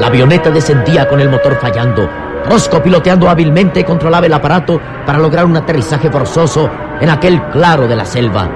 La avioneta descendía con el motor fallando. Rosco, piloteando hábilmente, controlaba el aparato para lograr un aterrizaje forzoso en aquel claro de la selva.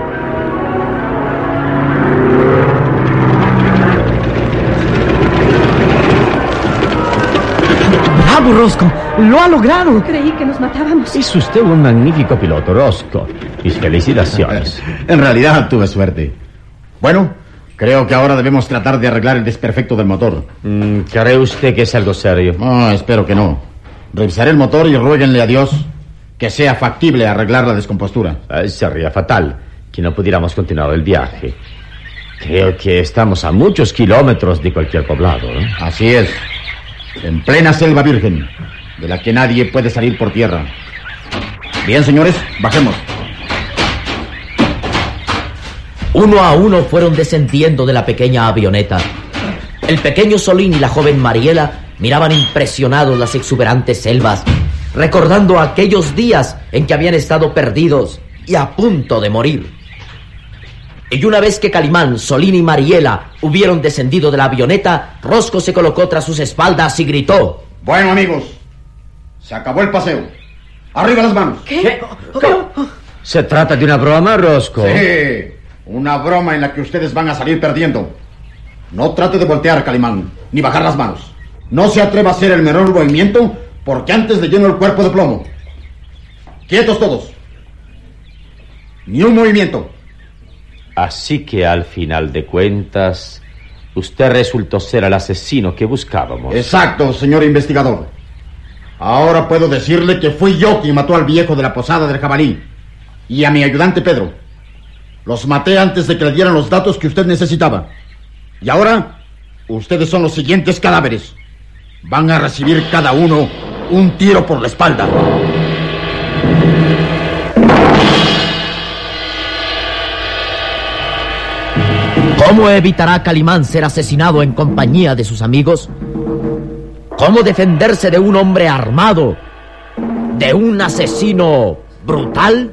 ¡Bravo, Rosco! ¡Lo ha logrado! Creí que nos matábamos. Es usted un magnífico piloto, Rosco. Mis felicitaciones. En realidad tuve suerte. Bueno, creo que ahora debemos tratar de arreglar el desperfecto del motor. ¿Cree usted que es algo serio? Espero que no. Revisaré el motor y ruéguenle a Dios que sea factible arreglar la descompostura. Sería fatal que no pudiéramos continuar el viaje. Creo que estamos a muchos kilómetros de cualquier poblado, ¿eh? Así es. En plena selva virgen, de la que nadie puede salir por tierra. Bien, señores, bajemos. Uno a uno fueron descendiendo de la pequeña avioneta. El pequeño Solín y la joven Mariela miraban impresionados las exuberantes selvas, recordando aquellos días en que habían estado perdidos y a punto de morir. Y una vez que Calimán, Solín y Mariela hubieron descendido de la avioneta, Rosco se colocó tras sus espaldas y gritó: Bueno, amigos, se acabó el paseo. ¡Arriba las manos! ¿Qué? ¿Se trata de una broma, Rosco? Sí, una broma en la que ustedes van a salir perdiendo. No trate de voltear, Calimán, ni bajar las manos. No se atreva a hacer el menor movimiento, porque antes le lleno el cuerpo de plomo. ¡Quietos todos! Ni un movimiento. Así que al final de cuentas, usted resultó ser el asesino que buscábamos. Exacto, señor investigador. Ahora puedo decirle que fui yo quien mató al viejo de la posada del jabalí y a mi ayudante Pedro. Los maté antes de que le dieran los datos que usted necesitaba. Y ahora, ustedes son los siguientes cadáveres. Van a recibir cada uno un tiro por la espalda. ¿Cómo evitará Calimán ser asesinado en compañía de sus amigos? ¿Cómo defenderse de un hombre armado? ¿De un asesino brutal?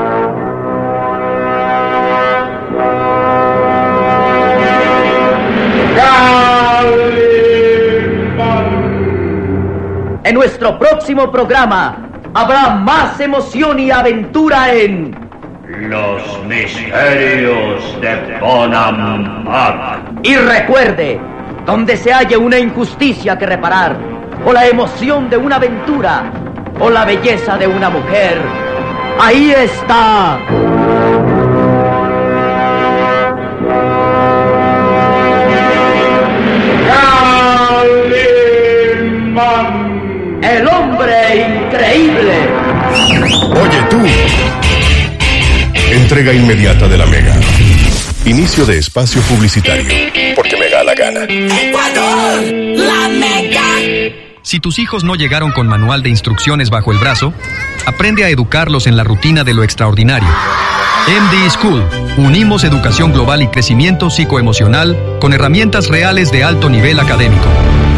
En nuestro próximo programa habrá más emoción y aventura en Los misterios de Bonampak. Y recuerde, donde se halla una injusticia que reparar, o la emoción de una aventura, o la belleza de una mujer, ahí está Calimán, el hombre increíble. Oye tú. Entrega inmediata de la Mega. Inicio de espacio publicitario. Porque me da la gana. ¡Ecuador! ¡La Mega! Si tus hijos no llegaron con manual de instrucciones bajo el brazo, aprende a educarlos en la rutina de lo extraordinario. MD School. Unimos educación global y crecimiento psicoemocional con herramientas reales de alto nivel académico.